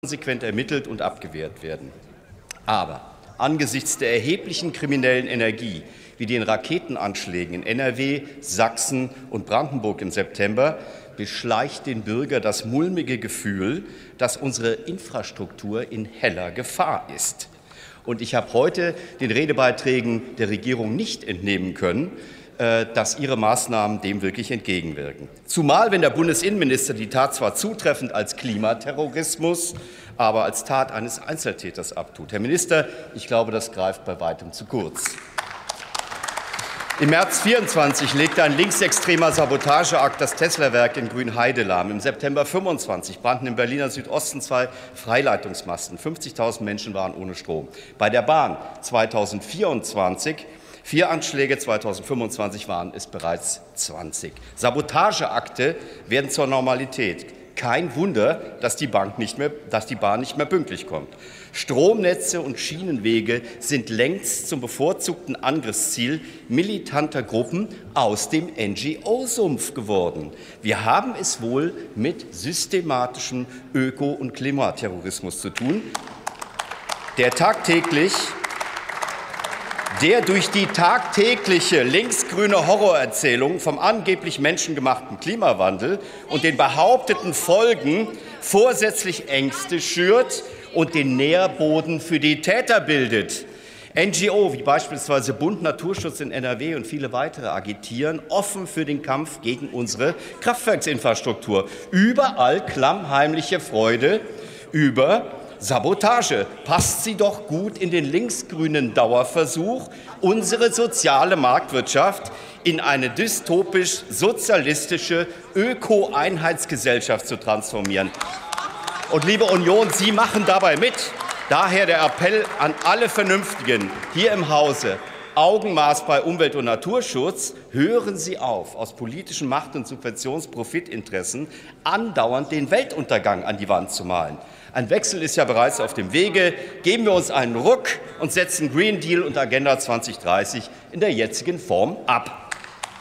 konsequent ermittelt und abgewehrt werden. Aber angesichts der erheblichen kriminellen Energie, wie den Raketenanschlägen in NRW, Sachsen und Brandenburg im September, beschleicht den Bürger das mulmige Gefühl, dass unsere Infrastruktur in heller Gefahr ist. Und ich habe heute den Redebeiträgen der Regierung nicht entnehmen können, dass ihre Maßnahmen dem wirklich entgegenwirken. Zumal, wenn der Bundesinnenminister die Tat zwar zutreffend als Klimaterrorismus, aber als Tat eines Einzeltäters abtut. Herr Minister, ich glaube, das greift bei weitem zu kurz. Im März 24 legte ein linksextremer Sabotageakt das Tesla-Werk in Grünheide lahm. Im September 25 brannten im Berliner Südosten 2 Freileitungsmasten. 50.000 Menschen waren ohne Strom. Bei der Bahn 2024 4 Anschläge, 2025 waren es bereits 20. Sabotageakte werden zur Normalität. Kein Wunder, dass die Bahn nicht mehr pünktlich kommt. Stromnetze und Schienenwege sind längst zum bevorzugten Angriffsziel militanter Gruppen aus dem NGO-Sumpf geworden. Wir haben es wohl mit systematischem Öko- und Klimaterrorismus zu tun, der durch die tagtägliche linksgrüne Horrorerzählung vom angeblich menschengemachten Klimawandel und den behaupteten Folgen vorsätzlich Ängste schürt und den Nährboden für die Täter bildet. NGO wie beispielsweise Bund Naturschutz in NRW und viele weitere agitieren offen für den Kampf gegen unsere Kraftwerksinfrastruktur. Überall klammheimliche Freude über Sabotage. Passt sie doch gut in den linksgrünen Dauerversuch, unsere soziale Marktwirtschaft in eine dystopisch-sozialistische Öko-Einheitsgesellschaft zu transformieren. Und liebe Union, Sie machen dabei mit. Daher der Appell an alle Vernünftigen hier im Hause. Augenmaß bei Umwelt- und Naturschutz. Hören Sie auf, aus politischen Macht- und Subventionsprofitinteressen andauernd den Weltuntergang an die Wand zu malen. Ein Wechsel ist ja bereits auf dem Wege. Geben wir uns einen Ruck und setzen Green Deal und Agenda 2030 in der jetzigen Form ab.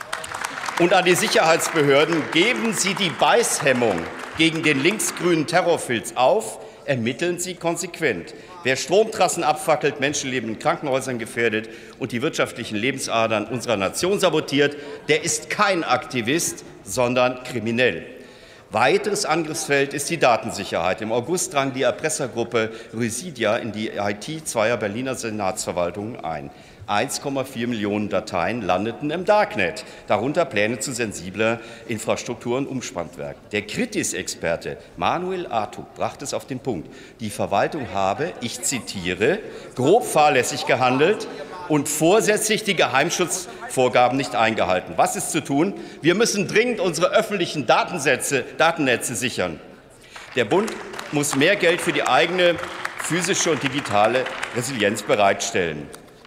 Und an die Sicherheitsbehörden: Geben Sie die Beißhemmung gegen den linksgrünen Terrorfilz auf, ermitteln Sie konsequent. Wer Stromtrassen abfackelt, Menschenleben in Krankenhäusern gefährdet und die wirtschaftlichen Lebensadern unserer Nation sabotiert, der ist kein Aktivist, sondern kriminell. Weiteres Angriffsfeld ist die Datensicherheit. Im August drang die Erpressergruppe Rüsidia in die IT zweier Berliner Senatsverwaltungen ein. 1,4 Millionen Dateien landeten im Darknet, darunter Pläne zu sensibler Infrastruktur und Umspannwerk. Der Kritis-Experte Manuel Artuk brachte es auf den Punkt: Die Verwaltung habe, ich zitiere, grob fahrlässig gehandelt und vorsätzlich die Geheimschutzvorgaben nicht eingehalten. Was ist zu tun? Wir müssen dringend unsere öffentlichen Datennetze sichern. Der Bund muss mehr Geld für die eigene physische und digitale Resilienz bereitstellen.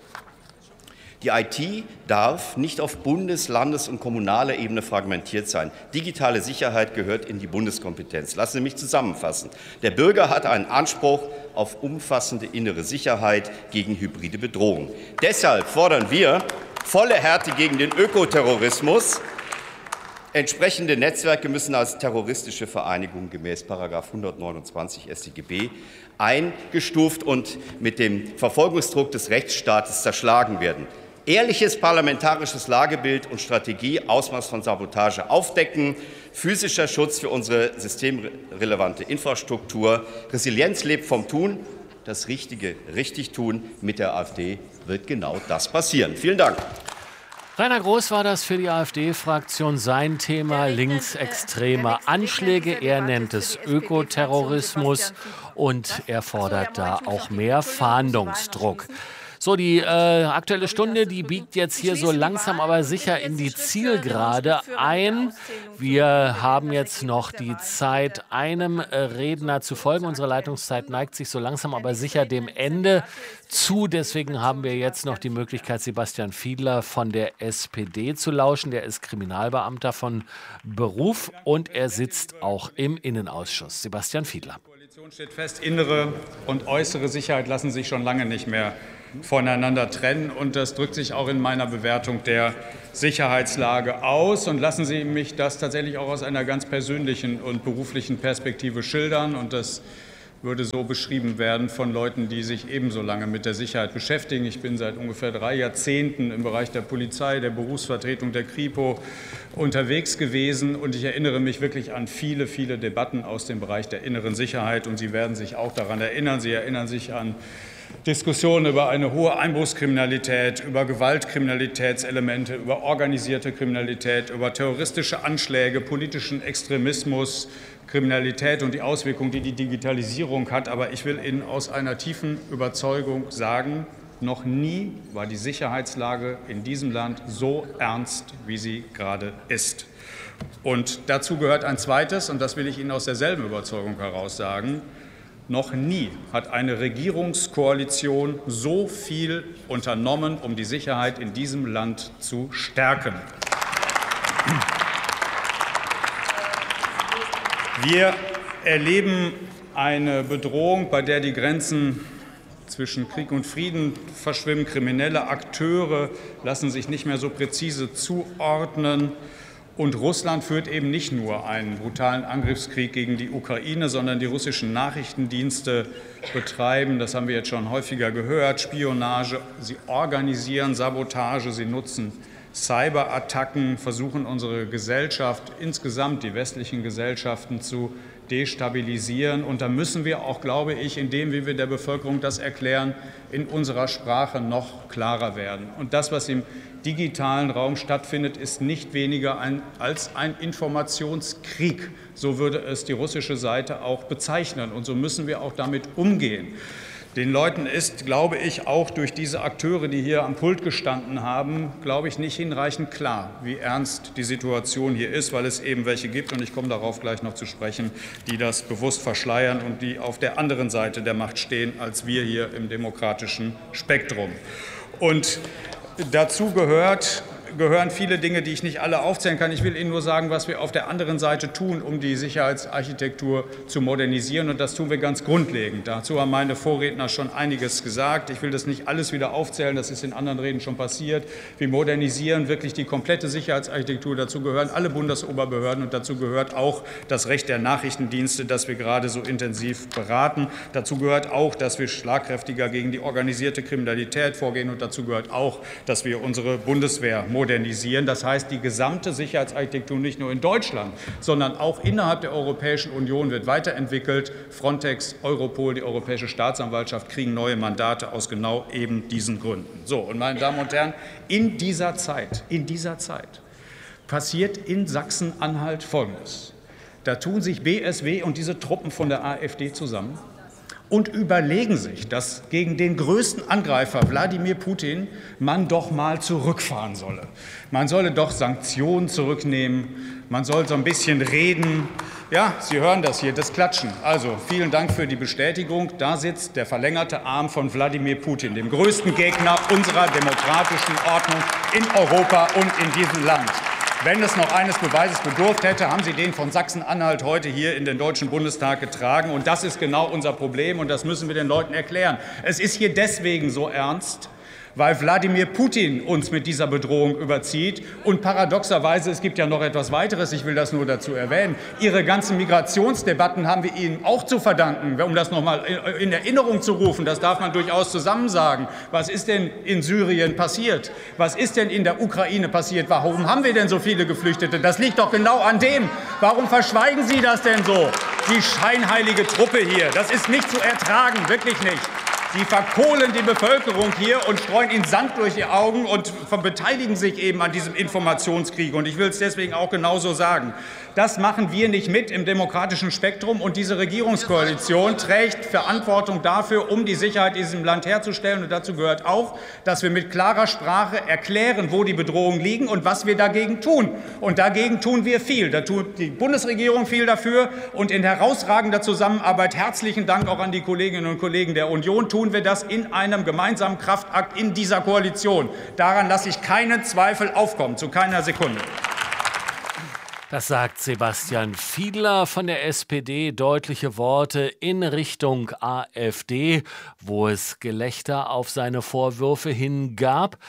Die IT darf nicht auf Bundes-, Landes- und kommunaler Ebene fragmentiert sein. Digitale Sicherheit gehört in die Bundeskompetenz. Lassen Sie mich zusammenfassen. Der Bürger hat einen Anspruch auf umfassende innere Sicherheit gegen hybride Bedrohungen. Deshalb fordern wir volle Härte gegen den Ökoterrorismus. Entsprechende Netzwerke müssen als terroristische Vereinigung gemäß § 129 StGB eingestuft und mit dem Verfolgungsdruck des Rechtsstaates zerschlagen werden. Ehrliches parlamentarisches Lagebild und Strategie, Ausmaß von Sabotage aufdecken, physischer Schutz für unsere systemrelevante Infrastruktur. Resilienz lebt vom Tun, das Richtige richtig tun. Mit der AfD wird genau das passieren. Vielen Dank. Rainer Groß war das für die AfD-Fraktion. Sein Thema: linksextreme Anschläge. Er nennt es Ökoterrorismus und er fordert da auch mehr Fahndungsdruck. So, die Aktuelle Stunde, die biegt jetzt hier so langsam aber sicher in die Zielgerade ein. Wir haben jetzt noch die Zeit, einem Redner zu folgen. Unsere Leitungszeit neigt sich so langsam aber sicher dem Ende zu. Deswegen haben wir jetzt noch die Möglichkeit, Sebastian Fiedler von der SPD zu lauschen. Der ist Kriminalbeamter von Beruf und er sitzt auch im Innenausschuss. Sebastian Fiedler. Die Koalition steht fest, innere und äußere Sicherheit lassen sich schon lange nicht mehr voneinander trennen. Und das drückt sich auch in meiner Bewertung der Sicherheitslage aus. Und lassen Sie mich das tatsächlich auch aus einer ganz persönlichen und beruflichen Perspektive schildern. Und das würde so beschrieben werden von Leuten, die sich ebenso lange mit der Sicherheit beschäftigen. Ich bin seit ungefähr 3 Jahrzehnten im Bereich der Polizei, der Berufsvertretung der Kripo unterwegs gewesen und ich erinnere mich wirklich an viele, viele Debatten aus dem Bereich der inneren Sicherheit und Sie werden sich auch daran erinnern. Sie erinnern sich an Diskussionen über eine hohe Einbruchskriminalität, über Gewaltkriminalitätselemente, über organisierte Kriminalität, über terroristische Anschläge, politischen Extremismus, Kriminalität und die Auswirkungen, die die Digitalisierung hat. Aber ich will Ihnen aus einer tiefen Überzeugung sagen, noch nie war die Sicherheitslage in diesem Land so ernst, wie sie gerade ist. Und dazu gehört ein zweites, und das will ich Ihnen aus derselben Überzeugung heraus sagen, noch nie hat eine Regierungskoalition so viel unternommen, um die Sicherheit in diesem Land zu stärken. Wir erleben eine Bedrohung, bei der die Grenzen zwischen Krieg und Frieden verschwimmen. Kriminelle Akteure lassen sich nicht mehr so präzise zuordnen. Und Russland führt eben nicht nur einen brutalen Angriffskrieg gegen die Ukraine, sondern die russischen Nachrichtendienste betreiben, das haben wir jetzt schon häufiger gehört, Spionage. Sie organisieren Sabotage, sie nutzen Cyberattacken, versuchen unsere Gesellschaft, insgesamt die westlichen Gesellschaften zu destabilisieren. Und da müssen wir auch, glaube ich, in dem, wie wir der Bevölkerung das erklären, in unserer Sprache noch klarer werden. Und das, was im digitalen Raum stattfindet, ist nicht weniger als ein Informationskrieg. So würde es die russische Seite auch bezeichnen. Und so müssen wir auch damit umgehen. Den Leuten ist, glaube ich, auch durch diese Akteure, die hier am Pult gestanden haben, glaube ich, nicht hinreichend klar, wie ernst die Situation hier ist, weil es eben welche gibt, und ich komme darauf gleich noch zu sprechen, die das bewusst verschleiern und die auf der anderen Seite der Macht stehen, als wir hier im demokratischen Spektrum. Und dazu gehören viele Dinge, die ich nicht alle aufzählen kann. Ich will Ihnen nur sagen, was wir auf der anderen Seite tun, um die Sicherheitsarchitektur zu modernisieren. Und das tun wir ganz grundlegend. Dazu haben meine Vorredner schon einiges gesagt. Ich will das nicht alles wieder aufzählen. Das ist in anderen Reden schon passiert. Wir modernisieren wirklich die komplette Sicherheitsarchitektur. Dazu gehören alle Bundesoberbehörden und dazu gehört auch das Recht der Nachrichtendienste, das wir gerade so intensiv beraten. Dazu gehört auch, dass wir schlagkräftiger gegen die organisierte Kriminalität vorgehen. Und dazu gehört auch, dass wir unsere Bundeswehr modernisieren. Das heißt, die gesamte Sicherheitsarchitektur nicht nur in Deutschland, sondern auch innerhalb der Europäischen Union wird weiterentwickelt. Frontex, Europol, die Europäische Staatsanwaltschaft kriegen neue Mandate aus genau eben diesen Gründen. So, und meine Damen und Herren, in dieser Zeit passiert in Sachsen-Anhalt Folgendes. Da tun sich BSW und diese Truppen von der AfD zusammen und überlegen sich, dass gegen den größten Angreifer, Wladimir Putin, man doch mal zurückfahren solle. Man solle doch Sanktionen zurücknehmen, man soll so ein bisschen reden. Ja, Sie hören das hier, das Klatschen. Also, vielen Dank für die Bestätigung. Da sitzt der verlängerte Arm von Wladimir Putin, dem größten Gegner unserer demokratischen Ordnung in Europa und in diesem Land. Wenn es noch eines Beweises bedurft hätte, haben Sie den von Sachsen-Anhalt heute hier in den Deutschen Bundestag getragen. Und das ist genau unser Problem, und das müssen wir den Leuten erklären. Es ist hier deswegen so ernst, weil Wladimir Putin uns mit dieser Bedrohung überzieht. Und paradoxerweise, es gibt ja noch etwas weiteres, ich will das nur dazu erwähnen, Ihre ganzen Migrationsdebatten haben wir Ihnen auch zu verdanken, um das noch mal in Erinnerung zu rufen. Das darf man durchaus zusammen sagen. Was ist denn in Syrien passiert? Was ist denn in der Ukraine passiert? Warum haben wir denn so viele Geflüchtete? Das liegt doch genau an dem. Warum verschweigen Sie das denn so? Die scheinheilige Truppe hier, das ist nicht zu ertragen, wirklich nicht. Die verkohlen die Bevölkerung hier und streuen ihnen Sand durch die Augen und beteiligen sich eben an diesem Informationskrieg. Und ich will es deswegen auch genauso sagen. Das machen wir nicht mit im demokratischen Spektrum. Und diese Regierungskoalition trägt Verantwortung dafür, um die Sicherheit in diesem Land herzustellen. Und dazu gehört auch, dass wir mit klarer Sprache erklären, wo die Bedrohungen liegen und was wir dagegen tun. Und dagegen tun wir viel. Da tut die Bundesregierung viel dafür. Und in herausragender Zusammenarbeit, herzlichen Dank auch an die Kolleginnen und Kollegen der Union, tun wir das in einem gemeinsamen Kraftakt in dieser Koalition. Daran lasse ich keinen Zweifel aufkommen, zu keiner Sekunde. Das sagt Sebastian Fiedler von der SPD. Deutliche Worte in Richtung AfD, wo es Gelächter auf seine Vorwürfe hin gab.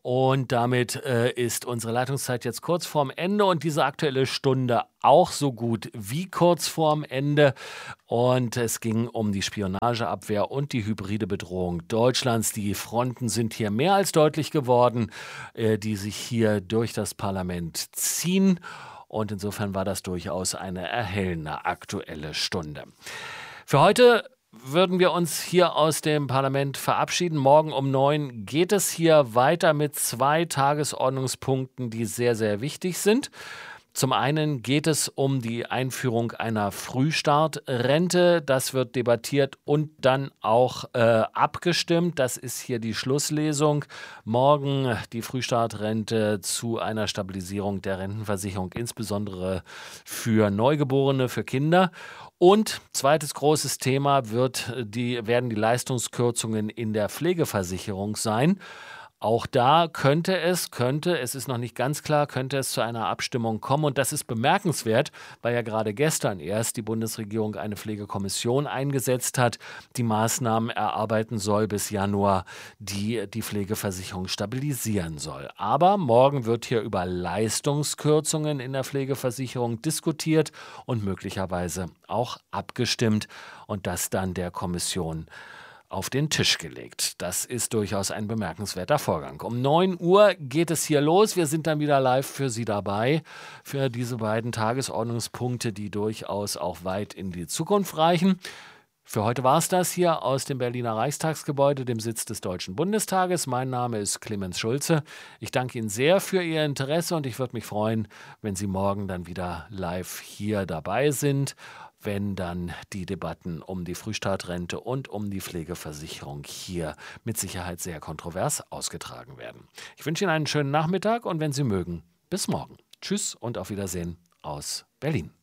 Und damit ist unsere Leitungszeit jetzt kurz vorm Ende und diese Aktuelle Stunde auch so gut wie kurz vorm Ende. Und es ging um die Spionageabwehr und die hybride Bedrohung Deutschlands. Die Fronten sind hier mehr als deutlich geworden, die sich hier durch das Parlament ziehen. Und insofern war das durchaus eine erhellende Aktuelle Stunde. Für heute würden wir uns hier aus dem Parlament verabschieden. Morgen um 9 geht es hier weiter mit 2 Tagesordnungspunkten, die sehr, sehr wichtig sind. Zum einen geht es um die Einführung einer Frühstartrente. Das wird debattiert und dann auch abgestimmt. Das ist hier die Schlusslesung. Morgen die Frühstartrente zu einer Stabilisierung der Rentenversicherung, insbesondere für Neugeborene, für Kinder. Und zweites großes Thema werden die Leistungskürzungen in der Pflegeversicherung sein. Auch da könnte es ist noch nicht ganz klar, könnte es zu einer Abstimmung kommen. Und das ist bemerkenswert, weil ja gerade gestern erst die Bundesregierung eine Pflegekommission eingesetzt hat, die Maßnahmen erarbeiten soll bis Januar, die die Pflegeversicherung stabilisieren soll. Aber morgen wird hier über Leistungskürzungen in der Pflegeversicherung diskutiert und möglicherweise auch abgestimmt und das dann der Kommission auf den Tisch gelegt. Das ist durchaus ein bemerkenswerter Vorgang. Um 9 Uhr geht es hier los. Wir sind dann wieder live für Sie dabei, für diese beiden Tagesordnungspunkte, die durchaus auch weit in die Zukunft reichen. Für heute war es das hier aus dem Berliner Reichstagsgebäude, dem Sitz des Deutschen Bundestages. Mein Name ist Clemens Schulze. Ich danke Ihnen sehr für Ihr Interesse und ich würde mich freuen, wenn Sie morgen dann wieder live hier dabei sind, wenn dann die Debatten um die Frühstartrente und um die Pflegeversicherung hier mit Sicherheit sehr kontrovers ausgetragen werden. Ich wünsche Ihnen einen schönen Nachmittag und wenn Sie mögen, bis morgen. Tschüss und auf Wiedersehen aus Berlin.